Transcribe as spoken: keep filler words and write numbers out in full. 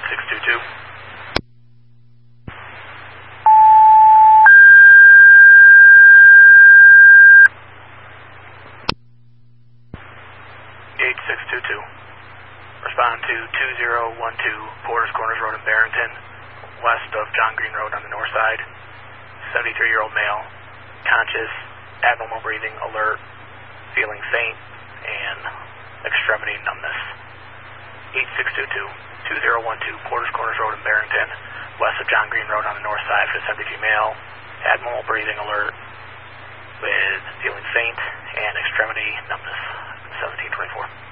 six two two. eight six two two. Respond to two zero one two Porter's Corners Road in Barrington, west of John Green Road on the north side. seventy-three-year-old male, conscious, abnormal breathing, alert, feeling faint, and extremity numbness. eight six two two, two zero one two Porter's Corners Road in Barrington, west of John Green Road on the north side for the seventy-two male, abnormal breathing, alert, with feeling faint and extremity numbness. seventeen twenty-four.